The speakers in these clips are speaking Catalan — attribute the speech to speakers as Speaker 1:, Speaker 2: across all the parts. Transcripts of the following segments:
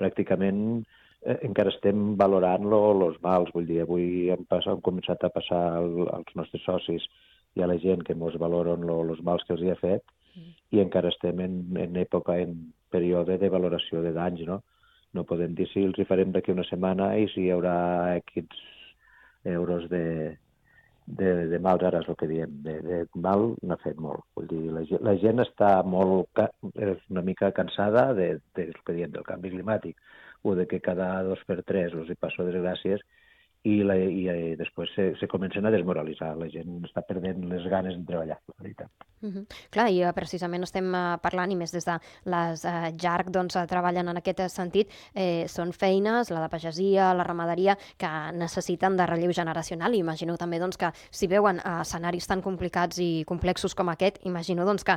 Speaker 1: pràcticament encara estem valorant els mals. Vull dir, avui hem començat a passar als nostres socis i a la gent que ens valoren els mals que els hi ha fet i encara estem en època, en període de valoració de danys, no? No podem dir si els hi farem d'aquí una setmana i si hi haurà aquests euros de mals, ara és el que diem, de mal n'ha fet molt. Vull dir, la gent està una mica cansada del que diem, del canvi climàtic, o de que cada 2 per 3 els hi passo desgràcies i després se comencen a desmoralitzar. La gent està perdent les ganes de treballar, la veritat.
Speaker 2: Clar, i precisament estem parlant, i més des de les JARC treballen en aquest sentit, són feines, la de pagesia, la ramaderia, que necessiten de relleu generacional. I imagino també que si veuen escenaris tan complicats i complexos com aquest, imagino que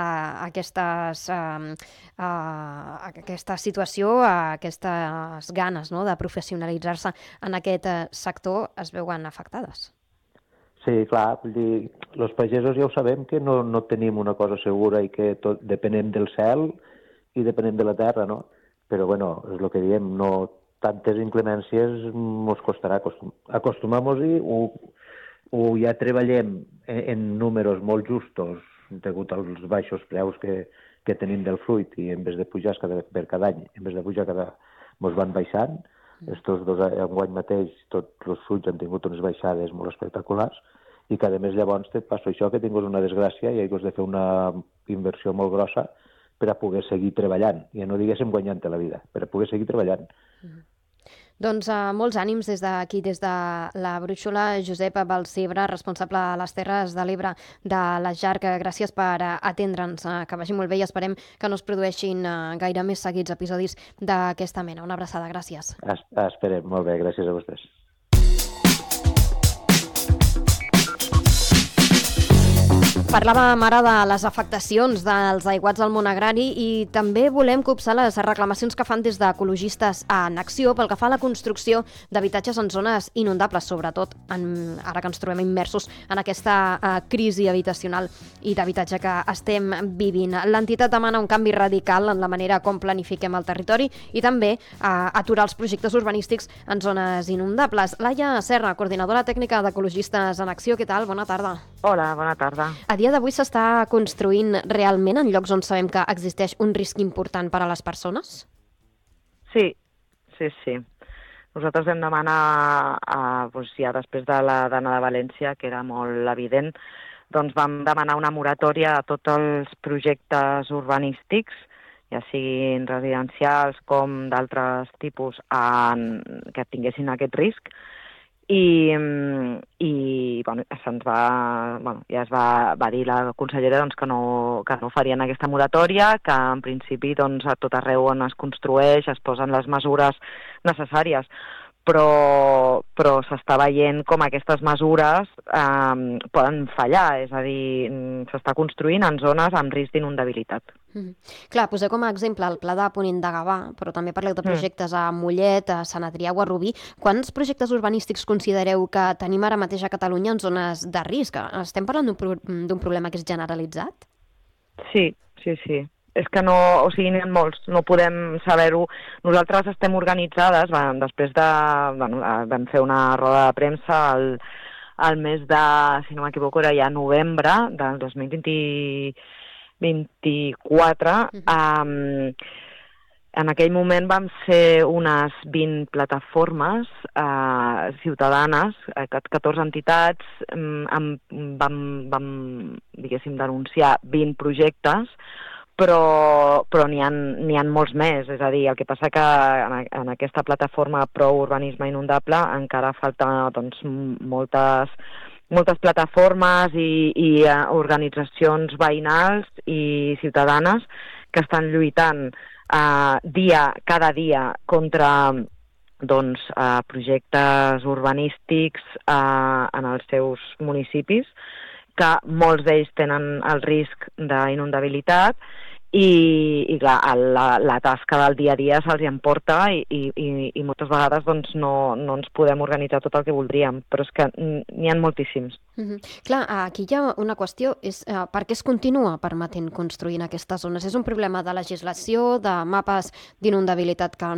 Speaker 2: aquesta situació, aquestes ganes de professionalitzar-se en aquest sector es veuen afectades.
Speaker 1: Sí, clar, vull dir, els pagesos ja ho sabem que no tenim una cosa segura i que tot depenem del cel i depenem de la terra, no? Però, bueno, és el que diem, no tantes inclemències ens costarà acostumar-nos-hi o ja treballem en números molt justos degut als baixos preus que tenim del fruit i en vez de pujar per cada any, en vez de pujar ens van baixant. Estos enguany mateix tots els fruits han tingut unes baixades molt espectaculars i cada mes llavors et passa això, que tinguis una desgràcia i has de fer una inversió molt grossa per a poder seguir treballant. Ja no diguéssim guanyant-te la vida, per a poder seguir treballant.
Speaker 2: Doncs molts ànims des d'aquí, des de la Brúixola. Josep Balcebre, responsable a les Terres de l'Ebre de la JARC. Gràcies per atendre'ns, que vagi molt bé i esperem que no es produeixin gaire més seguits episodis d'aquesta mena. Una abraçada, gràcies.
Speaker 1: Esperem, molt bé, gràcies a vostès.
Speaker 2: Parlàvem ara de les afectacions dels aiguats al món agrari i també volem copsar les reclamacions que fan des d'ecologistes en acció pel que fa a la construcció d'habitatges en zones inundables, sobretot ara que ens trobem immersos en aquesta crisi habitacional i d'habitatge que estem vivint. L'entitat demana un canvi radical en la manera com planifiquem el territori i també aturar els projectes urbanístics en zones inundables. Laia Serra, coordinadora tècnica d'Ecologistes en Acció, què tal? Bona tarda.
Speaker 3: Hola, bona tarda.
Speaker 2: A dia d'avui s'està construint realment en llocs on sabem que existeix un risc important per a les persones?
Speaker 3: Sí. Nosaltres vam demanar, ja després de la Dana de València, que era molt evident, doncs vam demanar una moratòria a tots els projectes urbanístics, ja siguin residencials com d'altres tipus, que tinguessin aquest risc. I bueno, ja es va dir la consellera que no farien aquesta moratòria, que en principi a tot arreu on es construeix es posen les mesures necessàries, però s'està veient com aquestes mesures poden fallar, és a dir, s'està construint en zones amb risc d'inundabilitat.
Speaker 2: Clar, poseu com a exemple el Pla de Ponent de Gavà, però també parleu de projectes a Mollet, a Sant Adrià o a Rubí. Quants projectes urbanístics considereu que tenim ara mateix a Catalunya en zones de risc? Estem parlant d'un problema que és generalitzat?
Speaker 3: Sí. És que n'hi ha molts, no podem saber-ho. Nosaltres estem organitzades, després vam fer una roda de premsa al mes de, si no m'equivoco, era ja novembre del 2024. En aquell moment vam ser unes 20 plataformes ciutadanes, 14 entitats, vam diguéssim, denunciar 20 projectes, però n'hi ha molts més. És a dir, el que passa que en aquesta plataforma Pro Urbanisme Inundable encara falta moltes plataformes i organitzacions veïnals i ciutadanes que estan lluitant cada dia contra projectes urbanístics en els seus municipis, que molts d'ells tenen el risc d'inundabilitat i clar, la tasca del dia a dia se'ls emporta i moltes vegades no ens podem organitzar tot el que voldríem, però és que n'hi ha moltíssims.
Speaker 2: Clar, aquí hi ha una qüestió, és per què es continua permetent construir en aquestes zones? És un problema de legislació, de mapes d'inundabilitat que